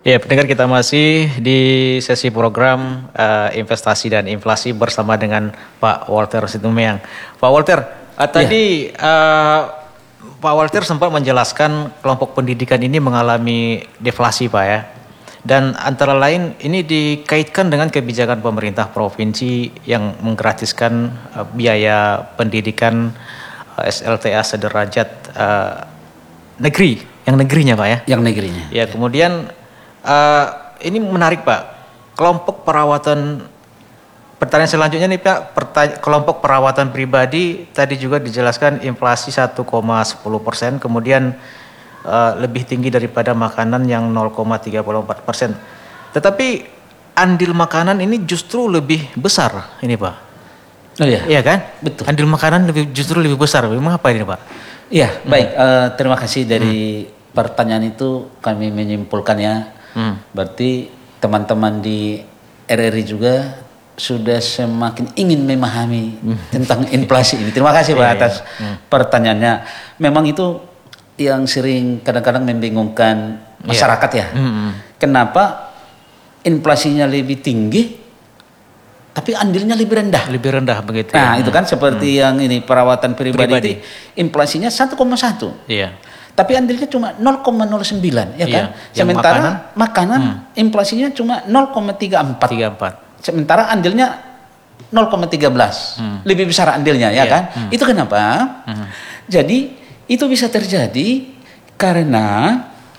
Ya, pendengar kita masih di sesi program investasi dan inflasi bersama dengan Pak Walter Situmorang. Pak Walter, tadi Pak Walter sempat menjelaskan kelompok pendidikan ini mengalami deflasi, Pak ya. Dan antara lain ini dikaitkan dengan kebijakan pemerintah provinsi yang menggratiskan biaya pendidikan SLTA sederajat negeri, yang negerinya Pak ya. Yang negerinya. Ya, kemudian ini menarik Pak, kelompok perawatan, pertanyaan selanjutnya nih Pak, kelompok perawatan pribadi tadi juga dijelaskan inflasi 1,10%, kemudian lebih tinggi daripada makanan yang 0,34%. Tetapi andil makanan ini justru lebih besar ini Pak. Oh iya. Iya kan? Betul. Andil makanan justru lebih besar. Memang apa ini Pak? Iya, baik. Terima kasih dari pertanyaan itu kami menyimpulkannya. Berarti teman-teman di RRI juga sudah semakin ingin memahami tentang inflasi ini. Terima kasih Pak atas pertanyaannya. Memang itu yang sering kadang-kadang membingungkan masyarakat ya. Kenapa inflasinya lebih tinggi tapi andilnya lebih rendah? Lebih rendah begitu. Nah, itu kan seperti yang ini perawatan pribadi. Inflasinya 1,1. Iya. Tapi andilnya cuma 0,09 ya kan. Iya. Sementara makanan inflasinya cuma 0,34. Sementara andilnya 0,13. Lebih besar andilnya ya kan. Itu kenapa? Jadi itu bisa terjadi karena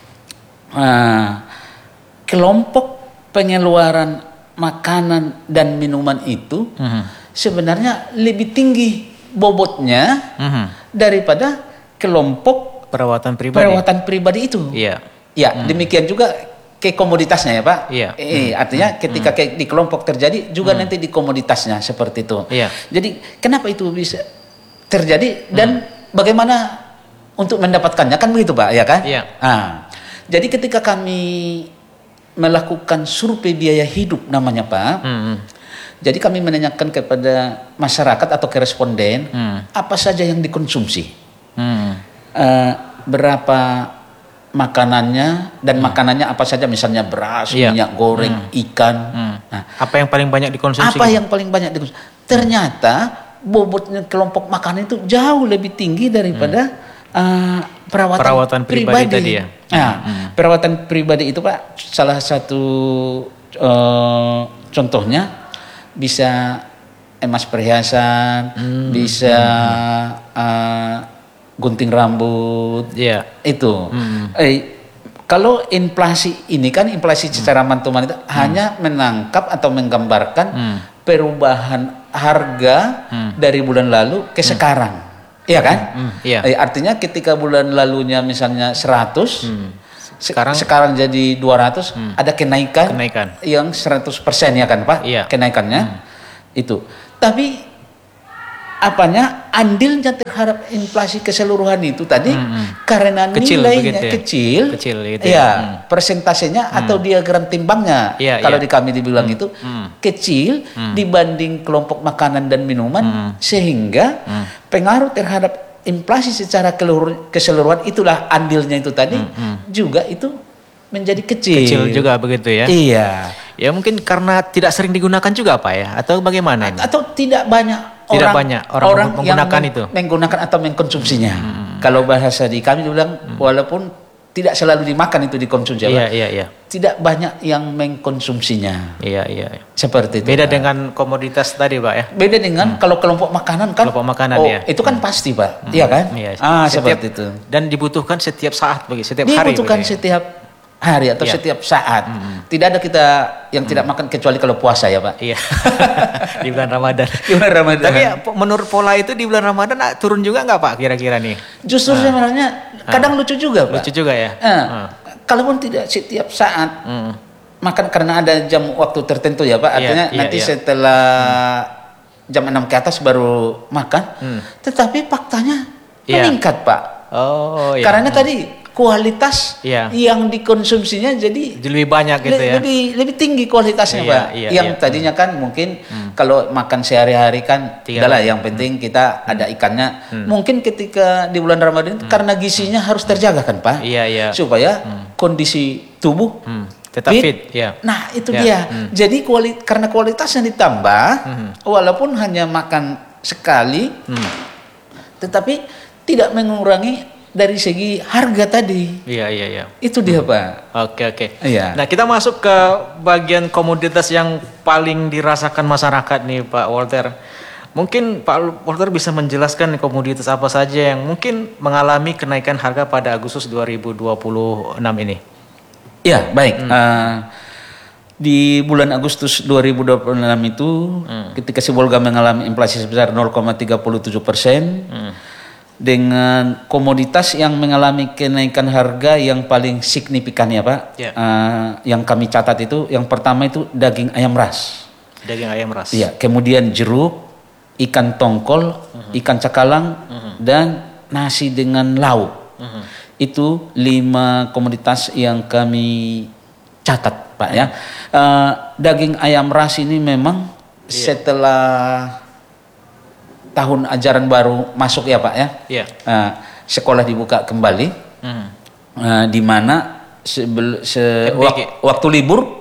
kelompok pengeluaran makanan dan minuman itu sebenarnya lebih tinggi bobotnya daripada kelompok perawatan pribadi itu. Iya. Ya, demikian juga ke komoditasnya ya Pak. Iya. Artinya ketika di kelompok terjadi juga nanti di komoditasnya seperti itu. Iya. Jadi kenapa itu bisa terjadi dan bagaimana untuk mendapatkannya kan begitu Pak ya kan? Iya. Jadi ketika kami melakukan survei biaya hidup namanya Pak. Jadi kami menanyakan kepada masyarakat atau ke responden apa saja yang dikonsumsi. Berapa makanannya dan makanannya apa saja, misalnya beras, minyak goreng, ikan. Nah, apa yang paling banyak dikonsumsi? Yang paling banyak dikonsumsi? Ternyata bobotnya kelompok makanan itu jauh lebih tinggi daripada perawatan pribadi tadi ya. Perawatan pribadi itu Pak, salah satu contohnya bisa emas perhiasan, bisa gunting rambut, itu. Kalau inflasi ini kan inflasi secara mantuman itu hanya menangkap atau menggambarkan perubahan harga dari bulan lalu ke sekarang. Iya kan? Artinya ketika bulan lalunya misalnya 100, sekarang jadi 200, ada kenaikan yang 100% ya kan Pak? Kenaikannya itu. Tapi andilnya terhadap inflasi keseluruhan itu tadi karena nilainya kecil gitu ya. Persentasenya atau diagram timbangnya kalau di kami dibilang itu kecil dibanding kelompok makanan dan minuman, sehingga pengaruh terhadap inflasi secara keseluruhan itulah andilnya itu tadi juga itu menjadi kecil juga begitu ya. Iya. Ya mungkin karena tidak sering digunakan juga Pak ya, atau bagaimana ini? Atau tidak banyak orang menggunakan itu, menggunakan atau mengkonsumsinya. Kalau bahasa di kami bilang walaupun tidak selalu dimakan itu dikonsumsi. Tidak banyak yang mengkonsumsinya. Iya. Seperti itu. Beda dengan komoditas tadi Pak ya. Beda dengan kalau kelompok makanan kan. Kelompok makanan itu kan pasti Pak. Iya kan? Seperti itu. Dan dibutuhkan setiap saat setiap hari. Dibutuhkan setiap hari atau setiap saat. Tidak ada kita yang tidak makan kecuali kalau puasa ya Pak. Iya. Di bulan Ramadan. Di bulan Ramadan. Tapi menurut pola itu di bulan Ramadan turun juga nggak Pak kira-kira nih? Justru sebenarnya kadang lucu juga Pak. Lucu juga ya. Kalaupun tidak setiap saat makan karena ada jam waktu tertentu ya Pak. Artinya nanti setelah jam 6 ke atas baru makan. Tetapi faktanya meningkat Pak. Karena tadi kualitas yang dikonsumsinya jadi lebih banyak gitu ya. Lebih tinggi kualitasnya Pak. Yang tadinya kan mungkin kalau makan sehari-hari kan tidaklah, yang penting kita ada ikannya. Mungkin ketika di bulan Ramadan karena gizinya harus terjaga kan Pak. Supaya kondisi tubuh Tetap fit, ya. Nah itu Ya, dia. Jadi karena kualitasnya ditambah, walaupun hanya makan sekali, tetapi tidak mengurangi dari segi harga tadi. Iya, iya, iya. Itu dia Pak. Oke. Iya. Nah, kita masuk ke bagian komoditas yang paling dirasakan masyarakat nih, Pak Walter. Mungkin Pak Walter bisa menjelaskan nih komoditas apa saja yang mungkin mengalami kenaikan harga pada Agustus 2026 ini. Ya, baik. Di bulan Agustus 2026 itu, ketika Sibolga mengalami inflasi sebesar 0,37%, dengan komoditas yang mengalami kenaikan harga yang paling signifikan ya Pak, yang kami catat itu, yang pertama itu daging ayam ras. Daging ayam ras. Iya, kemudian jeruk, ikan tongkol, ikan cakalang, dan nasi dengan lauk. Itu 5 komoditas yang kami catat Pak ya. Daging ayam ras ini memang setelah tahun ajaran baru masuk ya Pak ya. Iya. Sekolah dibuka kembali. Di mana waktu libur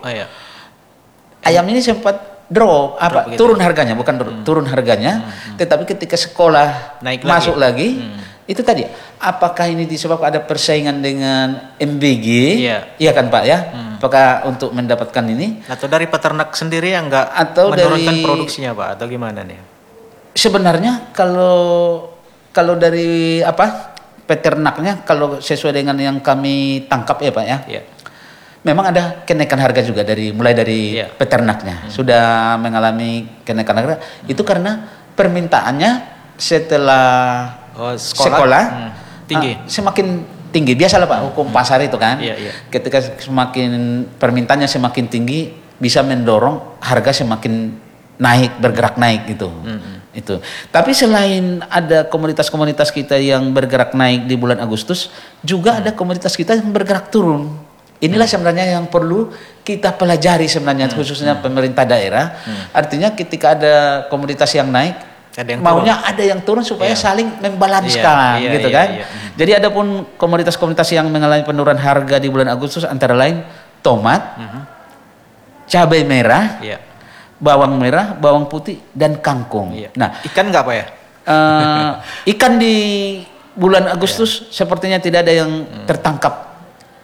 ayam ini sempat drop gitu. turun harganya, bukan turun harganya, tetapi ketika sekolah naik masuk lagi itu tadi, apakah ini disebabkan ada persaingan dengan MBG? Iya kan Pak ya? Apakah untuk mendapatkan ini? Atau dari peternak sendiri yang enggak atau menurunkan dari produksinya Pak, atau gimana nih? Sebenarnya kalau dari peternaknya, kalau sesuai dengan yang kami tangkap ya Pak ya, memang ada kenaikan harga juga mulai dari peternaknya sudah mengalami kenaikan harga. Itu karena permintaannya setelah sekolah tinggi, semakin tinggi. Biasalah Pak, hukum pasar itu kan. Ketika semakin permintaannya semakin tinggi, bisa mendorong harga semakin naik, bergerak naik gitu. Itu. Tapi selain ada komoditas-komoditas kita yang bergerak naik di bulan Agustus, juga ada komoditas kita yang bergerak turun. Inilah sebenarnya yang perlu kita pelajari sebenarnya, khususnya pemerintah daerah. Artinya ketika ada komoditas yang naik, maunya ada yang turun supaya saling membalanskan gitu kan. Jadi ada pun komoditas-komoditas yang mengalami penurunan harga di bulan Agustus antara lain tomat, cabai merah, bawang merah, bawang putih, dan kangkung. Nah, ikan nggak Pak ya? Ikan di bulan Agustus sepertinya tidak ada yang tertangkap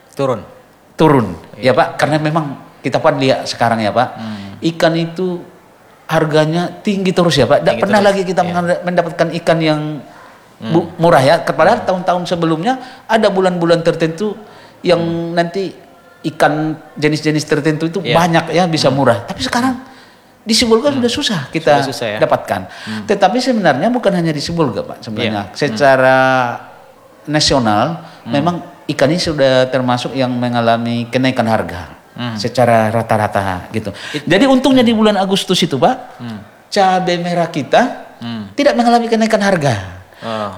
turun. Ya Pak, karena memang kita Pak lihat sekarang ya Pak, ikan itu harganya tinggi terus ya Pak. Tidak pernah lagi kita mendapatkan ikan yang murah ya. Padahal tahun-tahun sebelumnya ada bulan-bulan tertentu yang nanti ikan jenis-jenis tertentu itu banyak ya, bisa murah. Tapi sekarang di Sibolga sudah susah kita dapatkan. Tetapi sebenarnya bukan hanya di Sibolga Pak. Sebenarnya secara nasional memang ikan ini sudah termasuk yang mengalami kenaikan harga. Secara rata-rata gitu. Jadi untungnya di bulan Agustus itu Pak, cabai merah kita tidak mengalami kenaikan harga.